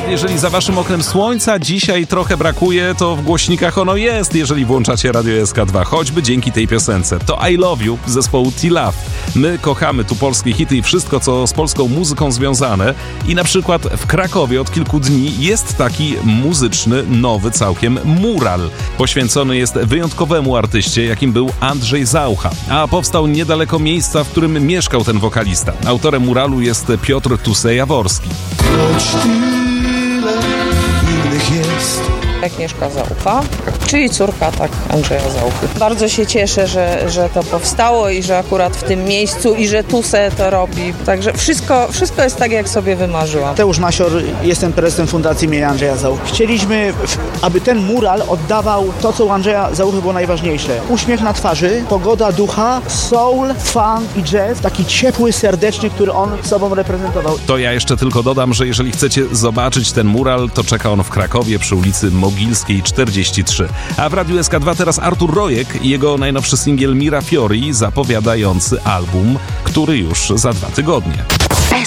jeżeli za waszym oknem słońca dzisiaj trochę brakuje, to w głośnikach ono jest, jeżeli włączacie Radio SK2, choćby dzięki tej piosence. To I Love You zespołu T-Love. My kochamy tu polskie hity i wszystko, co z polską muzyką związane. I na przykład w Krakowie od kilku dni jest taki muzyczny, nowy całkiem mural. Poświęcony jest wyjątkowemu artyście, jakim był Andrzej Zaucha. A powstał niedaleko miejsca, w którym mieszkał ten wokalista. Autorem muralu jest Piotr Tusej-Jaworski. Agnieszka Zaucha, czyli córka Andrzeja Zauchy. Bardzo się cieszę, że to powstało i że akurat w tym miejscu i że Tuse to robi. Także wszystko jest tak, jak sobie wymarzyłam. Mateusz Masior, jestem prezesem Fundacji imienia Andrzeja Zauchy. Chcieliśmy, aby ten mural oddawał to, co u Andrzeja Zauchy było najważniejsze. Uśmiech na twarzy, pogoda ducha, soul, funk i jazz, taki ciepły, serdeczny, który on sobą reprezentował. To ja jeszcze tylko dodam, że jeżeli chcecie zobaczyć ten mural, to czeka on w Krakowie przy ulicy Mogilskiej 43. A w Radiu SK2 teraz Artur Rojek i jego najnowszy singiel Mira Fiori zapowiadający album, który już za 2 tygodnie.